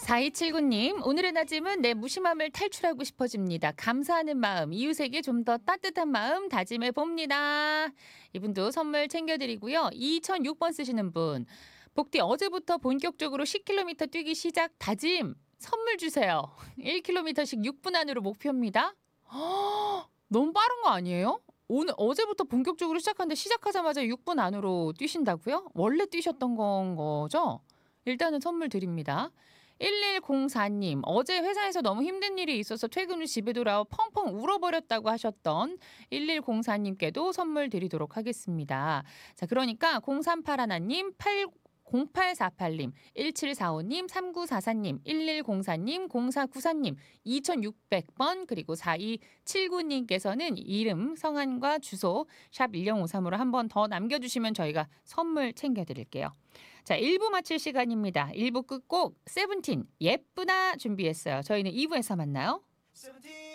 4279님, 오늘의 다짐은 내 무심함을 탈출하고 싶어집니다. 감사하는 마음, 이웃에게 좀 더 따뜻한 마음 다짐해 봅니다. 이분도 선물 챙겨드리고요. 2006번 쓰시는 분, 복디 어제부터 본격적으로 10km 뛰기 시작 다짐, 선물 주세요. 1km씩 6분 안으로 목표입니다. 너무 빠른 거 아니에요? 오늘 어제부터 본격적으로 시작하는데 시작하자마자 6분 안으로 뛰신다고요? 원래 뛰셨던 건 거죠? 일단은 선물 드립니다. 1104님, 어제 회사에서 너무 힘든 일이 있어서 퇴근 후 집에 돌아와 펑펑 울어버렸다고 하셨던 1104님께도 선물 드리도록 하겠습니다. 자, 그러니까 0381님, 0848님, 1745님, 3944님, 1104님, 0494님, 2600번, 그리고 4279님께서는 이름, 성함과 주소, 샵 1053으로 한 번 더 남겨주시면 저희가 선물 챙겨드릴게요. 자, 1부 마칠 시간입니다. 1부 끝곡 세븐틴 예쁘다 준비했어요. 저희는 2부에서 만나요.